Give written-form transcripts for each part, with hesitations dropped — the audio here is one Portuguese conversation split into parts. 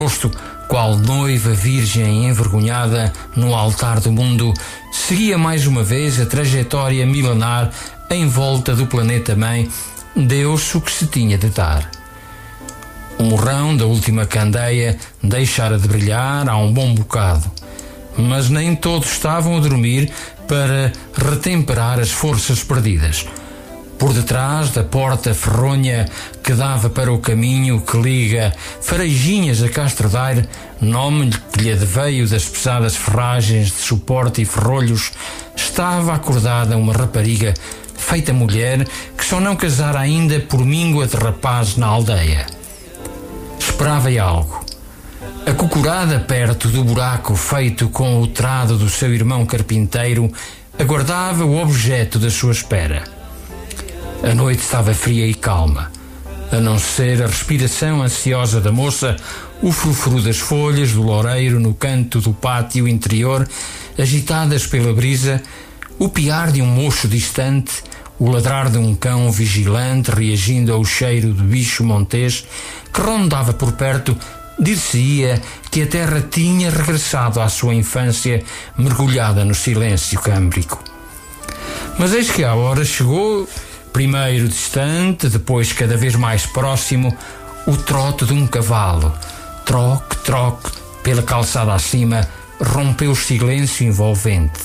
rosto, qual noiva virgem envergonhada no altar do mundo, seguia mais uma vez a trajetória milenar em volta do planeta-mãe, deu-se o que se tinha de dar. O morrão da última candeia deixara de brilhar há um bom bocado, mas nem todos estavam a dormir para retemperar as forças perdidas. Por detrás da porta ferronha que dava para o caminho que liga Farejinhas a Castro Daire, nome que lhe adveio das pesadas ferragens de suporte e ferrolhos, estava acordada uma rapariga feita mulher que só não casara ainda por míngua de rapaz na aldeia. Esperava-lhe algo. Acocorada perto do buraco feito com o trado do seu irmão carpinteiro, aguardava o objeto da sua espera. A noite estava fria e calma, a não ser a respiração ansiosa da moça, o frufru das folhas do loureiro no canto do pátio interior, agitadas pela brisa, o piar de um mocho distante, o ladrar de um cão vigilante reagindo ao cheiro do bicho montês que rondava por perto. Dir-se-ia que a terra tinha regressado à sua infância mergulhada no silêncio câmbrico. Mas eis que a hora chegou, primeiro distante, depois cada vez mais próximo, o trote de um cavalo. Troque, troque, pela calçada acima, rompeu o silêncio envolvente.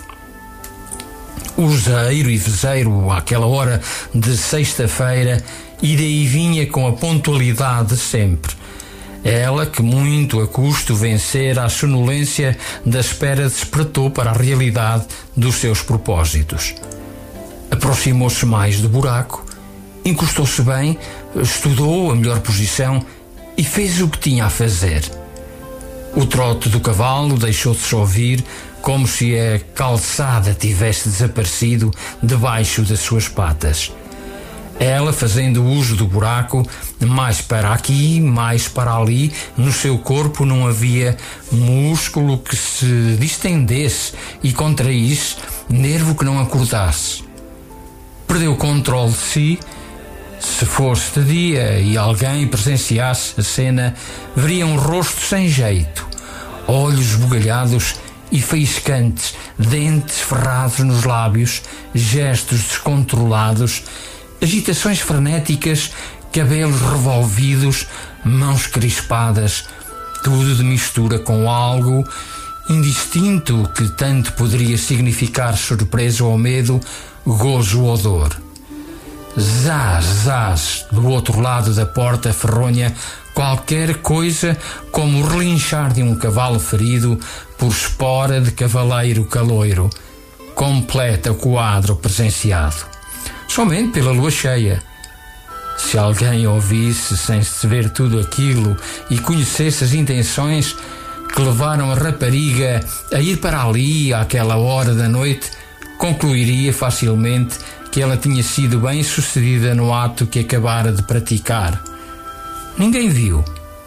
Useiro e vezeiro, àquela hora de sexta-feira, e daí vinha com a pontualidade de sempre. Ela, que muito a custo vencer a sonolência da espera, despertou para a realidade dos seus propósitos. Aproximou-se mais do buraco, encostou-se bem, estudou a melhor posição e fez o que tinha a fazer. O trote do cavalo deixou-se ouvir, como se a calçada tivesse desaparecido debaixo das suas patas. Ela, fazendo uso do buraco, mais para aqui, mais para ali, no seu corpo não havia músculo que se distendesse e contraísse, nervo que não acordasse. Perdeu o controle de si. Se fosse de dia e alguém presenciasse a cena, veria um rosto sem jeito, olhos esbugalhados e faiscantes, dentes ferrados nos lábios, gestos descontrolados, agitações frenéticas, cabelos revolvidos, mãos crispadas, tudo de mistura com algo indistinto que tanto poderia significar surpresa ou medo, gozo ou dor. Zás, zás, do outro lado da porta ferronha, qualquer coisa como o relinchar de um cavalo ferido por espora de cavaleiro caloiro, completa o quadro presenciado. Somente pela lua cheia. Se alguém ouvisse sem se ver tudo aquilo e conhecesse as intenções que levaram a rapariga a ir para ali àquela hora da noite, concluiria facilmente que ela tinha sido bem sucedida no ato que acabara de praticar. Ninguém viu,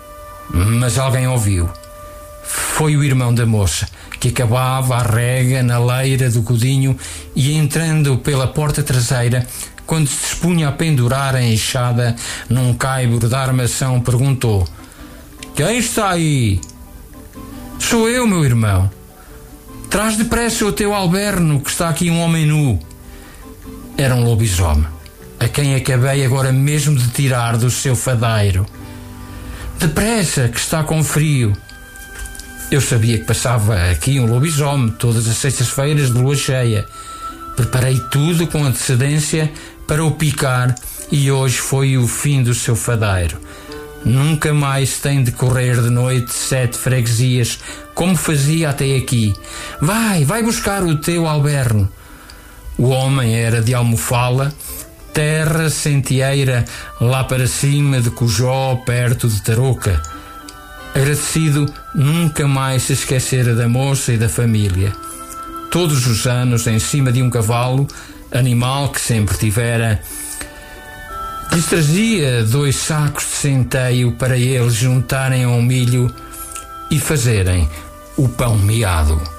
mas alguém ouviu. Foi o irmão da moça, que acabava a rega na leira do Godinho e, entrando pela porta traseira, quando se dispunha a pendurar a enxada num caibro de armação, perguntou: "Quem está aí?" "Sou eu, meu irmão." "Traz depressa o teu alberno, que está aqui um homem nu." Era um lobisomem, a quem acabei agora mesmo de tirar do seu fadeiro. "Depressa, que está com frio." Eu sabia que passava aqui um lobisomem todas as sextas-feiras de lua cheia. Preparei tudo com antecedência para o picar e hoje foi o fim do seu fadeiro. Nunca mais tem de correr de noite 7 freguesias, como fazia até aqui. Vai buscar o teu alberno." O homem era de Almofala, terra sentieira lá para cima de Cujó, perto de Tarouca. Agradecido, nunca mais se esquecera da moça e da família. Todos os anos, em cima de um cavalo, animal que sempre tivera, lhes trazia 2 sacos de centeio para eles juntarem ao milho e fazerem o pão meado.